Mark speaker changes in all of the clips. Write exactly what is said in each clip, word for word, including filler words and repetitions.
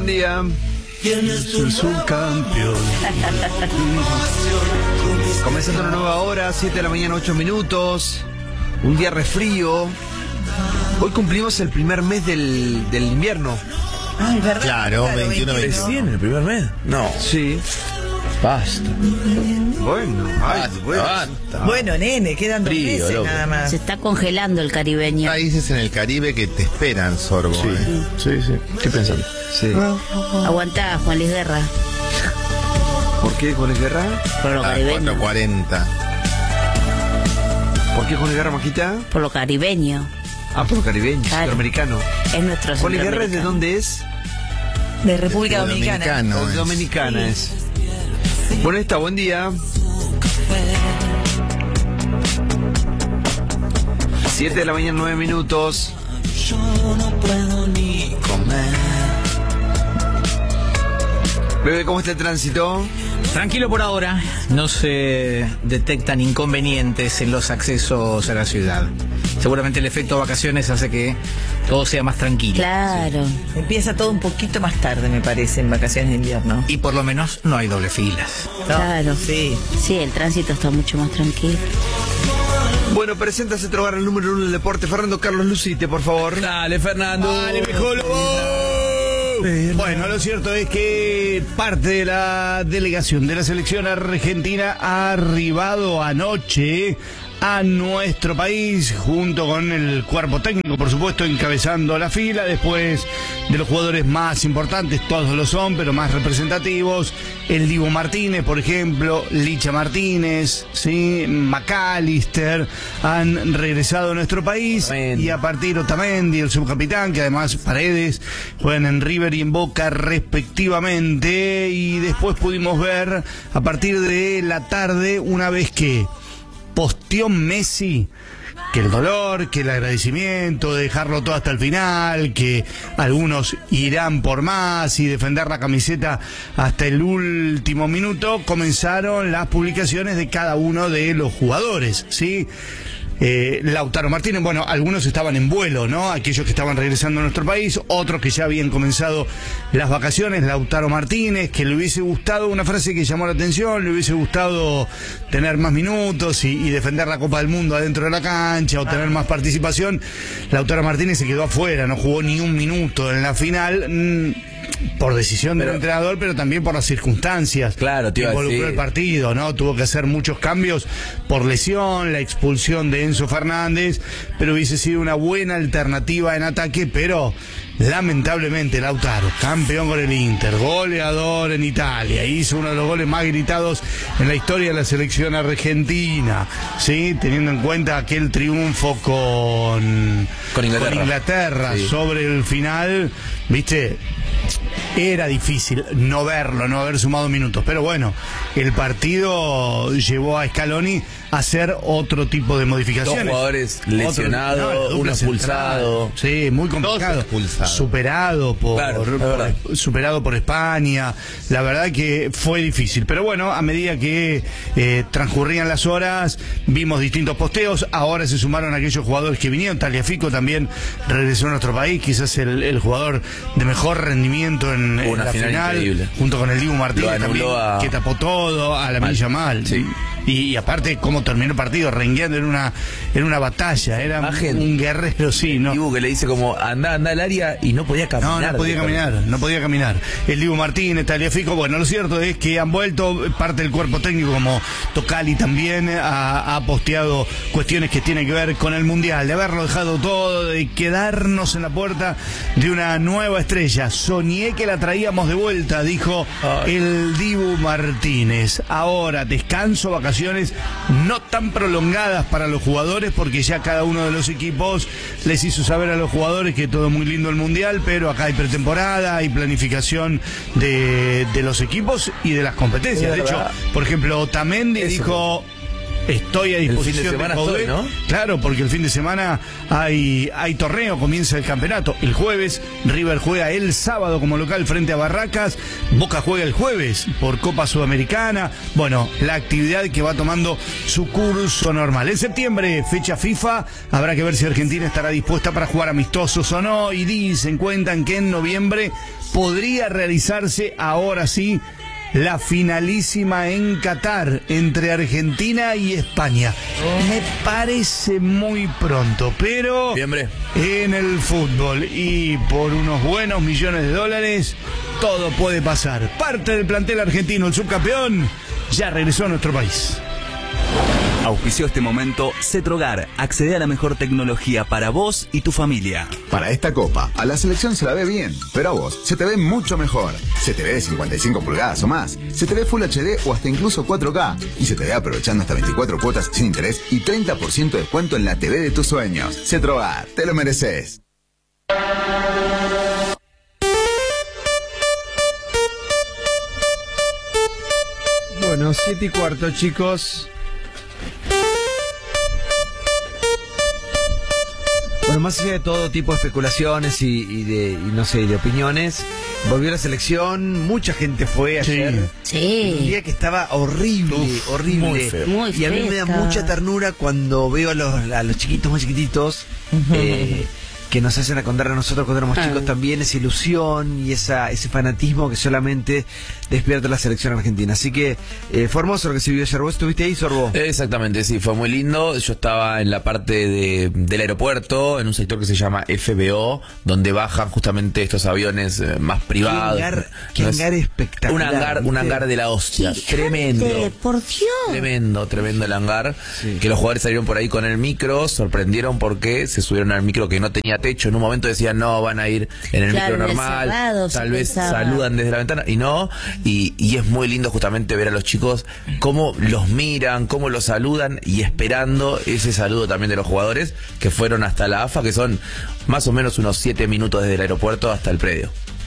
Speaker 1: buen día.
Speaker 2: ¿Quién es el subcampeón?
Speaker 1: Comenzando una nueva hora, siete de la mañana, ocho minutos. Un día refrío. Hoy cumplimos el primer mes del, del invierno.
Speaker 3: Ay, ¿verdad?
Speaker 2: Claro, veintiuno, veintidós.
Speaker 4: ¿Recién el primer mes? No.
Speaker 1: Sí.
Speaker 4: Basta.
Speaker 1: Bueno, ay,
Speaker 2: Basta,
Speaker 1: bueno.
Speaker 2: basta.
Speaker 3: Bueno, nene, quedan dos
Speaker 2: Frío,
Speaker 3: meses
Speaker 2: loco.
Speaker 3: nada más.
Speaker 5: Se está congelando el caribeño.
Speaker 2: Países en el Caribe que te esperan, Sorbo.
Speaker 4: Sí,
Speaker 2: ¿eh?
Speaker 4: sí, sí. Estoy pensando.
Speaker 1: Sí.
Speaker 5: Aguantá, Juan Luis Guerra.
Speaker 1: ¿Por qué con el guerra?
Speaker 5: Por lo
Speaker 2: A las
Speaker 5: caribeño.
Speaker 2: cuatro cuarenta.
Speaker 1: ¿Por qué con el guerra, Majita?
Speaker 5: Por lo caribeño.
Speaker 1: Ah, por lo caribeño,
Speaker 5: Claro.
Speaker 1: centroamericano.
Speaker 5: Es nuestro
Speaker 1: ¿Juan Luis Guerra es de
Speaker 5: centroamericano.
Speaker 1: dónde es?
Speaker 3: De República
Speaker 2: De
Speaker 3: Dominicana.
Speaker 2: Dominicano, es.
Speaker 1: Dominicana es. Bueno, está, buen día. siete de la mañana, nueve minutos.
Speaker 2: Yo no puedo ni comer.
Speaker 1: Bebé, ¿cómo está el tránsito?
Speaker 4: Tranquilo por ahora. No se detectan inconvenientes en los accesos a la ciudad. Seguramente el efecto vacaciones hace que todo sea más tranquilo.
Speaker 5: Claro.
Speaker 3: Empieza todo un poquito más tarde, me parece, en vacaciones de invierno.
Speaker 4: Y por lo menos no hay doble filas.
Speaker 3: ¿No?
Speaker 5: Claro.
Speaker 3: Sí.
Speaker 5: Sí, el tránsito está mucho más tranquilo.
Speaker 1: Bueno, preséntase otro hogar, el número uno del deporte. Fernando Carlos Lucite, por favor.
Speaker 4: Dale, Fernando.
Speaker 6: Dale, viejo lobo. Bueno, lo cierto es que parte de la delegación de la selección argentina ha arribado anoche a nuestro país, junto con el cuerpo técnico, por supuesto, encabezando la fila, después de los jugadores más importantes, todos lo son, pero más representativos, el Dibu Martínez, por ejemplo, Licha Martínez, ¿sí? McAllister, han regresado a nuestro país,
Speaker 4: Otamendi.
Speaker 6: y a partir Otamendi, el subcapitán, que además Paredes, juegan en River y en Boca respectivamente, y después pudimos ver a partir de la tarde, una vez que posteó Messi, que el dolor, que el agradecimiento, dejarlo todo hasta el final, que algunos irán por más y defender la camiseta hasta el último minuto, comenzaron las publicaciones de cada uno de los jugadores, ¿sí? Eh, Lautaro Martínez, bueno, algunos estaban en vuelo, ¿no? Aquellos que estaban regresando a nuestro país, otros que ya habían comenzado las vacaciones. Lautaro Martínez, que le hubiese gustado, una frase que llamó la atención, le hubiese gustado tener más minutos y, y defender la Copa del Mundo adentro de la cancha o tener más participación. Lautaro Martínez se quedó afuera, no jugó ni un minuto en la final. Mmm, por decisión del
Speaker 4: Pero-
Speaker 6: entrenador, pero también por las circunstancias
Speaker 4: Claro, te
Speaker 6: que
Speaker 4: iba a
Speaker 6: involucró
Speaker 4: decir.
Speaker 6: el partido, ¿no? Tuvo que hacer muchos cambios por lesión, la expulsión de Enzo Fernández, pero hubiese sido una buena alternativa en ataque, pero lamentablemente Lautaro, campeón con el Inter, goleador en Italia, hizo uno de los goles más gritados en la historia de la selección argentina, ¿sí? Teniendo en cuenta aquel triunfo con,
Speaker 4: Con Inglaterra.
Speaker 6: con Inglaterra
Speaker 4: Sí.
Speaker 6: sobre el final, ¿viste? Era difícil no verlo, no haber sumado minutos, pero bueno, el partido llevó a Scaloni a hacer otro tipo de
Speaker 4: Dos
Speaker 6: modificaciones.
Speaker 4: jugadores
Speaker 6: Otro-
Speaker 4: lesionados,
Speaker 6: no, la dupla
Speaker 4: uno
Speaker 6: central.
Speaker 4: expulsado.
Speaker 6: Sí, muy complicado.
Speaker 2: Dos expulsados.
Speaker 6: Superado por,
Speaker 4: Claro, es verdad.
Speaker 6: por- superado por España. La verdad que fue difícil. Pero bueno, a medida que eh, transcurrían las horas, vimos distintos posteos. Ahora se sumaron aquellos jugadores que vinieron. Taliafico también regresó a nuestro país, quizás el, el jugador de mejor rendimiento en, en
Speaker 4: Una
Speaker 6: la
Speaker 4: final
Speaker 6: final,
Speaker 4: increíble.
Speaker 6: junto con el Dibu Martínez
Speaker 4: Lo
Speaker 6: también,
Speaker 4: anuló a-
Speaker 6: que tapó todo, a la
Speaker 4: Mal.
Speaker 6: Milla mal.
Speaker 4: Sí.
Speaker 6: Y, y aparte, cómo terminó el partido, rengueando en una, en una batalla. Era
Speaker 4: Imagen.
Speaker 6: un guerrero, sí, ¿no?
Speaker 4: Dibu que le dice como anda, anda al área y no podía
Speaker 6: No,
Speaker 4: caminar.
Speaker 6: no podía caminar, no podía caminar. El Dibu Martínez, Taliafico, bueno, lo cierto es que han vuelto, parte del cuerpo técnico como Tocali también ha, ha posteado cuestiones que tienen que ver con el Mundial, de haberlo dejado todo, de quedarnos en la puerta de una nueva estrella. Soñé que la traíamos de vuelta, dijo
Speaker 4: Ay.
Speaker 6: el Dibu Martínez. Ahora, descanso, vacaciones no tan prolongadas para los jugadores, porque ya cada uno de los equipos les hizo saber a los jugadores que todo muy lindo el Mundial, pero acá hay pretemporada, hay planificación de, de los equipos y de las competencias.
Speaker 4: Es
Speaker 6: De hecho,
Speaker 4: verdad.
Speaker 6: por ejemplo, Otamendi
Speaker 4: Eso
Speaker 6: dijo... estoy a disposición.
Speaker 7: El fin de semana
Speaker 6: Coudet.
Speaker 7: estoy, ¿no?
Speaker 6: Claro, porque el fin de semana hay, hay torneo, comienza el campeonato. El jueves, River juega el sábado como local frente a Barracas. Boca juega el jueves por Copa Sudamericana. Bueno, la actividad que va tomando su curso normal. En septiembre, fecha FIFA, habrá que ver si Argentina estará dispuesta para jugar amistosos o no. Y dicen, cuentan que en noviembre podría realizarse, ahora sí, la finalísima en Qatar entre Argentina y España. Me parece muy pronto, pero
Speaker 7: Noviembre.
Speaker 6: en el fútbol y por unos buenos millones de dólares todo puede pasar. Parte del plantel argentino, el subcampeón, ya regresó a nuestro país.
Speaker 8: Auspició este momento Cetrogar. Accede a la mejor tecnología para vos y tu familia.
Speaker 9: Para esta copa, a la selección se la ve bien, pero a vos se te ve mucho mejor. Se te ve de cincuenta y cinco pulgadas o más, se te ve Full H D o hasta incluso cuatro K, y se te ve aprovechando hasta veinticuatro cuotas sin interés y treinta por ciento de descuento en la T V de tus sueños. Cetrogar, te lo mereces.
Speaker 1: Bueno, siete y cuarto, chicos. Bueno, más allá de todo tipo de especulaciones y, y de, y no sé, de opiniones, volvió la selección, mucha gente fue ayer.
Speaker 5: Sí.
Speaker 1: Un día que estaba horrible,
Speaker 7: Uf,
Speaker 1: horrible.
Speaker 7: muy feo.
Speaker 5: Muy
Speaker 1: y a mí me da
Speaker 5: fresca.
Speaker 1: mucha ternura cuando veo a los, a los chiquitos más chiquititos, eh, que nos hacen acordar a nosotros cuando éramos
Speaker 5: Ah.
Speaker 1: chicos también, esa ilusión y esa ese fanatismo que solamente despierta la selección argentina. Así que eh, fue hermoso lo que se vio ayer. ¿Vos estuviste ahí, Sorbo?
Speaker 7: Exactamente, sí, fue muy lindo. Yo estaba en la parte de, del aeropuerto, en un sector que se llama F B O, donde bajan justamente estos aviones eh, más privados.
Speaker 1: Qué hangar, qué
Speaker 7: No es-
Speaker 1: hangar espectacular.
Speaker 7: Un hangar, un
Speaker 1: ¿viste?
Speaker 7: hangar de la hostia,
Speaker 5: Gigante,
Speaker 7: tremendo.
Speaker 5: por Dios.
Speaker 7: Tremendo, tremendo el hangar.
Speaker 1: Sí.
Speaker 7: Que los jugadores salieron por ahí con el micro, sorprendieron porque se subieron al micro que no tenía techo. En un momento decían, no, van a ir en el
Speaker 5: Claro,
Speaker 7: micro
Speaker 5: en el
Speaker 7: normal.
Speaker 5: cerrado, se
Speaker 7: tal vez
Speaker 5: pensaba.
Speaker 7: saludan desde la ventana y no. Y, y es muy lindo justamente ver a los chicos cómo los miran, cómo los saludan y esperando ese saludo también de los jugadores que fueron hasta la A F A, que son más o menos unos siete minutos desde el aeropuerto hasta el predio.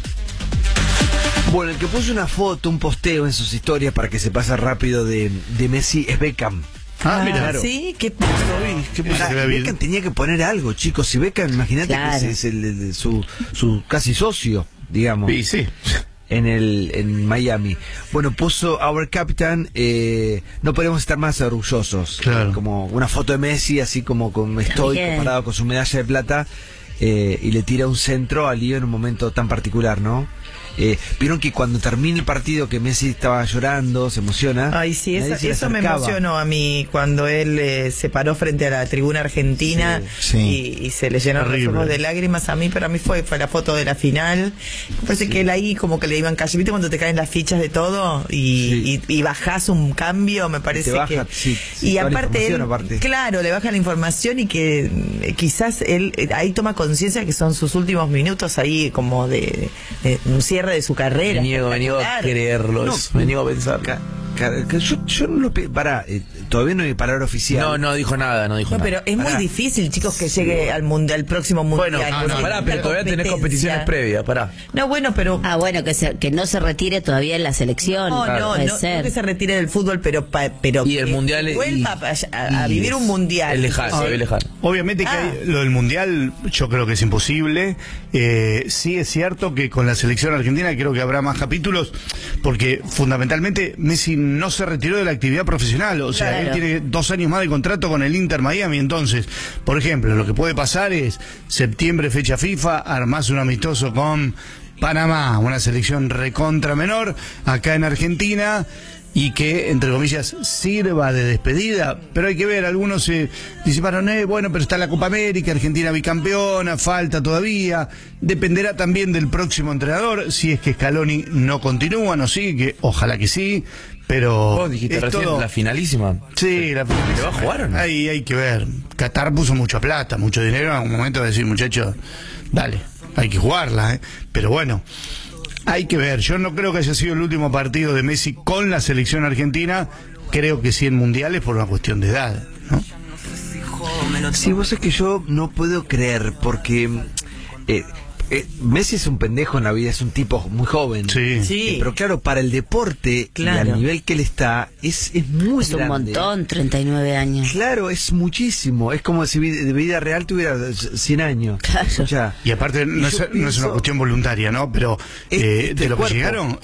Speaker 1: Bueno, el que puso una foto, un posteo en sus historias para que se pase rápido de, de Messi es Beckham.
Speaker 6: Ah, mira.
Speaker 1: claro.
Speaker 3: Sí, qué
Speaker 6: ¿Qué
Speaker 1: O sea,
Speaker 6: pasa, David?
Speaker 1: Beckham tenía que poner algo, chicos. Si Beckham, imagínate
Speaker 5: Claro.
Speaker 1: que es, es el, el- su, su casi socio, digamos,
Speaker 6: Sí, sí.
Speaker 1: en el en Miami. Bueno, puso Our Captain, eh, no podemos estar más orgullosos.
Speaker 6: Claro.
Speaker 1: Como una foto de Messi, así como con estoico,
Speaker 5: Bien.
Speaker 1: parado con su medalla de plata, eh, y le tira un centro a Lío en un momento tan particular, ¿no? Eh, Vieron que cuando termina el partido, que Messi estaba llorando, se emociona.
Speaker 3: Ay, sí,
Speaker 1: nadie
Speaker 3: eso,
Speaker 1: se le
Speaker 3: eso me
Speaker 1: acercaba.
Speaker 3: emocionó a mí cuando él eh, se paró frente a la tribuna argentina
Speaker 6: Sí, sí.
Speaker 3: y, y se le llenaron
Speaker 6: Terrible.
Speaker 3: los ojos de lágrimas. A mí, pero a mí fue, fue la foto de la final. Me parece que él ahí como que le iban cayendo, ¿viste cuando te caen las fichas de todo y, y, y bajás un cambio? Me parece
Speaker 1: baja,
Speaker 3: que...
Speaker 1: sí, sí,
Speaker 3: y
Speaker 1: toda la
Speaker 3: aparte, él,
Speaker 1: información, aparte.
Speaker 3: claro, le baja la información y que eh, quizás él eh, ahí toma conciencia que son sus últimos minutos ahí como de, de un cierre de su carrera.
Speaker 7: Me niego, me niego a
Speaker 3: Espectacular.
Speaker 7: creerlo,
Speaker 1: No.
Speaker 7: me niego a pensar.
Speaker 1: Ca- ca- que yo, yo no lo... pe- Pará, eh, todavía no hay palabra oficial.
Speaker 7: No, no dijo nada, no dijo
Speaker 3: No,
Speaker 7: nada.
Speaker 3: pero es muy
Speaker 1: Pará.
Speaker 3: difícil, chicos, que llegue al mundial, al próximo mundial.
Speaker 7: Bueno,
Speaker 3: porque
Speaker 7: no, pará,
Speaker 3: la
Speaker 7: pero todavía tenés
Speaker 3: competencia-
Speaker 7: competiciones previas, pará.
Speaker 3: No, bueno, pero...
Speaker 5: Ah, bueno, que, se- que no se retire todavía en la selección.
Speaker 3: No, no,
Speaker 5: Puede
Speaker 3: no, no
Speaker 5: ser.
Speaker 3: que se retire del fútbol, pero pa- pero
Speaker 7: Y el
Speaker 3: que
Speaker 7: mundial es-
Speaker 3: vuelva
Speaker 7: y-
Speaker 3: a, a- a
Speaker 7: y
Speaker 3: vivir
Speaker 7: es-
Speaker 3: un mundial.
Speaker 7: es lejano,
Speaker 3: Sí.
Speaker 7: es lejano.
Speaker 6: Obviamente que
Speaker 3: Ah.
Speaker 6: hay- lo del Mundial yo creo que es imposible. Eh, sí es cierto que con la selección argentina creo que habrá más capítulos, porque fundamentalmente Messi no se retiró de la actividad profesional. O sea,
Speaker 5: Claro.
Speaker 6: él tiene dos años más de contrato con el Inter Miami. Entonces, por ejemplo, lo que puede pasar es septiembre, fecha FIFA, armás un amistoso con Panamá, una selección recontra menor, acá en Argentina, y que, entre comillas, sirva de despedida. Pero hay que ver, algunos se disiparon, eh, bueno, pero está la Copa América, Argentina bicampeona, falta todavía. Dependerá también del próximo entrenador, si es que Scaloni no continúa, no sigue, que ojalá que sí, pero...
Speaker 7: Vos dijiste
Speaker 6: es
Speaker 7: recién
Speaker 6: todo-
Speaker 7: la finalísima.
Speaker 6: Sí, la
Speaker 7: ¿Le va a jugar o no?
Speaker 6: Ahí hay que ver. Qatar puso mucha plata, mucho dinero, en algún momento va a decir, muchachos, dale, hay que jugarla, ¿eh? Pero bueno, hay que ver. Yo no creo que haya sido el último partido de Messi con la selección argentina. Creo que sí en mundiales por una cuestión de edad, ¿no?
Speaker 1: Sí, vos es que yo no puedo creer, porque eh, Eh, Messi es un pendejo en la vida, es un tipo muy joven.
Speaker 6: Sí.
Speaker 3: Sí.
Speaker 1: Eh, pero claro, para el deporte,
Speaker 3: Claro.
Speaker 1: y al nivel que él está, es, es muy
Speaker 5: Es un
Speaker 1: grande.
Speaker 5: montón, treinta y nueve años.
Speaker 1: Claro, es muchísimo. Es como si vi- de vida real tuviera cien años.
Speaker 5: Claro.
Speaker 1: O sea,
Speaker 6: Y aparte no
Speaker 1: Y
Speaker 6: es,
Speaker 1: yo
Speaker 6: no es una
Speaker 1: pienso-
Speaker 6: cuestión voluntaria, ¿no? Pero
Speaker 1: Es-
Speaker 6: eh,
Speaker 1: es
Speaker 6: de
Speaker 1: del
Speaker 6: lo que
Speaker 1: cuerpo.
Speaker 6: llegaron,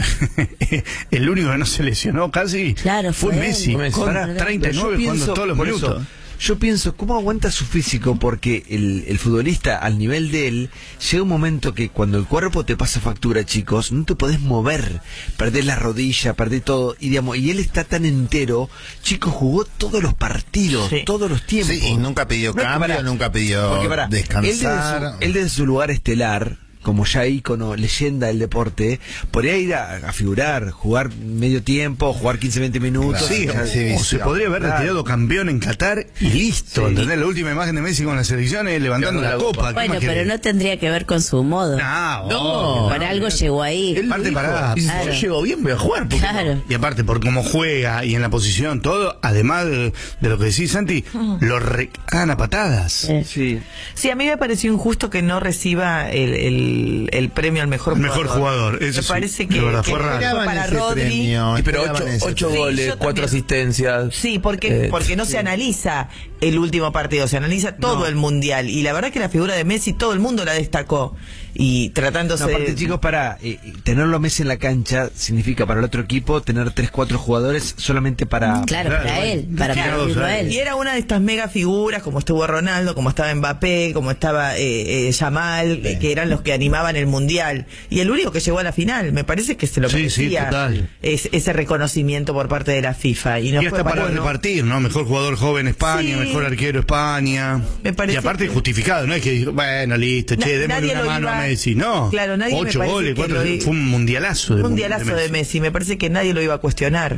Speaker 6: el único que no se lesionó casi
Speaker 5: Claro,
Speaker 6: fue
Speaker 5: fue
Speaker 6: Messi,
Speaker 5: él.
Speaker 7: Messi.
Speaker 6: con
Speaker 1: Pará,
Speaker 6: treinta y nueve
Speaker 1: pero yo
Speaker 6: jugando
Speaker 1: pienso,
Speaker 6: todos los
Speaker 1: por
Speaker 6: minutos.
Speaker 1: eso, yo pienso, ¿cómo aguanta su físico? Porque el, el futbolista, al nivel de él, llega un momento que cuando el cuerpo te pasa factura, chicos, no te podés mover, perdés la rodilla, perdés todo, y digamos, y él está tan entero, chicos, jugó todos los partidos,
Speaker 3: Sí.
Speaker 1: todos los tiempos.
Speaker 2: Sí, y nunca pidió
Speaker 1: No,
Speaker 2: cambio,
Speaker 1: pará,
Speaker 2: nunca pidió
Speaker 1: porque pará,
Speaker 2: descansar.
Speaker 1: Él desde, su, él desde su lugar estelar, como ya ícono, leyenda del deporte, podría ir a, a figurar, jugar medio tiempo, jugar quince, veinte minutos.
Speaker 6: Sí,
Speaker 1: o sea,
Speaker 6: o,
Speaker 2: sí,
Speaker 6: o
Speaker 2: sí,
Speaker 6: se podría haber
Speaker 1: claro.
Speaker 6: retirado campeón en Qatar y listo.
Speaker 1: Sí.
Speaker 6: ¿Entendés? La última imagen de Messi con la selección es levantando la, copa. ¿qué
Speaker 5: Bueno,
Speaker 6: más
Speaker 5: pero
Speaker 6: querés?
Speaker 5: no tendría que ver con su modo.
Speaker 6: No,
Speaker 7: No.
Speaker 5: Por algo llegó ahí.
Speaker 7: Él
Speaker 6: Parte
Speaker 7: dijo,
Speaker 6: pará.
Speaker 7: y si
Speaker 5: Claro.
Speaker 7: yo llego bien, voy a jugar. ¿por qué no?
Speaker 5: Claro.
Speaker 6: Y aparte, por cómo juega y en la posición, todo, además de, de lo que decís, Santi, lo recagan a patadas.
Speaker 5: Eh,
Speaker 1: Sí.
Speaker 3: Sí, a mí me pareció injusto que no reciba el, el, el premio al mejor
Speaker 6: El
Speaker 3: jugador.
Speaker 6: mejor jugador, eso
Speaker 3: Me
Speaker 6: sí,
Speaker 3: parece
Speaker 6: de
Speaker 3: que,
Speaker 6: verdad,
Speaker 3: que
Speaker 6: fue raro.
Speaker 2: Esperaban
Speaker 3: para
Speaker 2: ese
Speaker 3: Rodri.
Speaker 2: premio,
Speaker 7: Y pero
Speaker 2: esperaban
Speaker 7: ocho,
Speaker 2: ese
Speaker 7: ocho
Speaker 2: premio.
Speaker 7: goles,
Speaker 3: Sí, yo
Speaker 7: cuatro
Speaker 3: también.
Speaker 7: asistencias.
Speaker 3: Sí, porque,
Speaker 7: Eh,
Speaker 3: porque no se analiza el último partido, se analiza todo
Speaker 1: No.
Speaker 3: el mundial. Y la verdad que la figura de Messi todo el mundo la destacó. Y tratándose
Speaker 1: No, aparte,
Speaker 3: de...
Speaker 1: chicos, para eh, tenerlo a Messi en la cancha significa para el otro equipo tener tres, cuatro jugadores solamente para...
Speaker 5: Claro,
Speaker 6: Claro,
Speaker 5: para
Speaker 6: bueno,
Speaker 5: él, para
Speaker 6: claro,
Speaker 5: protegerlo a
Speaker 6: claro.
Speaker 5: él.
Speaker 3: Y era una de estas mega figuras, como estuvo Ronaldo, como estaba Mbappé, como estaba eh, eh, Yamal, eh, que eran los que animaban el mundial. Y el único que llegó a la final, me parece que se lo
Speaker 6: Sí, sí,
Speaker 3: merecía
Speaker 6: total.
Speaker 3: es- ese reconocimiento por parte de la FIFA. Y, no
Speaker 6: Y
Speaker 3: fue
Speaker 6: hasta para
Speaker 3: bueno.
Speaker 6: repartir, ¿no? Mejor jugador joven España,
Speaker 3: Sí.
Speaker 6: mejor arquero España.
Speaker 3: Me parece
Speaker 6: y aparte
Speaker 3: que-
Speaker 6: justificado, no es que dijo, bueno, listo,
Speaker 3: Na-
Speaker 6: che, démosle
Speaker 3: nadie
Speaker 6: una
Speaker 3: lo
Speaker 6: mano
Speaker 3: iba-
Speaker 6: a Messi. No,
Speaker 3: Claro, nadie me
Speaker 6: ocho
Speaker 3: parece
Speaker 6: goles,
Speaker 3: que
Speaker 6: cuatro,
Speaker 3: lo i-
Speaker 6: fue un mundialazo de
Speaker 3: Un mundialazo de Messi, me parece que nadie lo iba a cuestionar.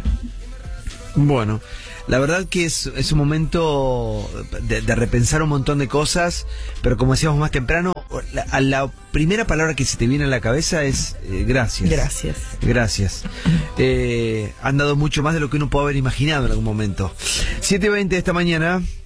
Speaker 1: Bueno, la verdad que es, es un momento de, de repensar un montón de cosas, pero como decíamos más temprano, la, a la primera palabra que se te viene a la cabeza es eh, gracias.
Speaker 3: Gracias.
Speaker 1: Gracias. Eh, han dado mucho más de lo que uno puede haber imaginado en algún momento. siete veinte de esta mañana.